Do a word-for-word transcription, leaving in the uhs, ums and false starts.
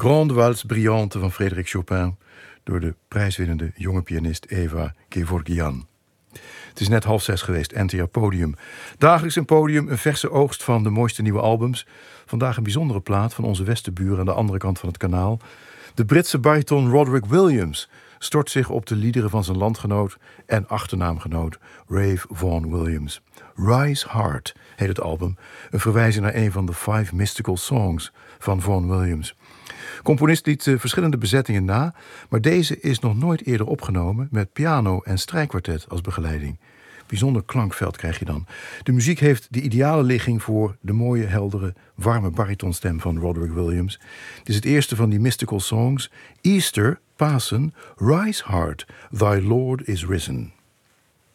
Grande Valse Brillante van Frédéric Chopin door de prijswinnende jonge pianist Eva Gevorgyan. Het is net half zes geweest, N T R Podium. Dagelijks een podium, een verse oogst van de mooiste nieuwe albums. Vandaag een bijzondere plaat van onze westenbuur aan de andere kant van het kanaal. De Britse bariton Roderick Williams stort zich op de liederen van zijn landgenoot en achternaamgenoot Ralph Vaughan Williams. Rise Heart heet het album, een verwijzing naar een van de Five Mystical Songs van Vaughan Williams. Componist liet uh, verschillende bezettingen na, maar deze is nog nooit eerder opgenomen met piano en strijkkwartet als begeleiding. Bijzonder klankveld krijg je dan. De muziek heeft de ideale ligging voor de mooie, heldere, warme baritonstem van Roderick Williams. Het is het eerste van die mystical songs. Easter, Pasen, Rise Heart, Thy Lord is Risen.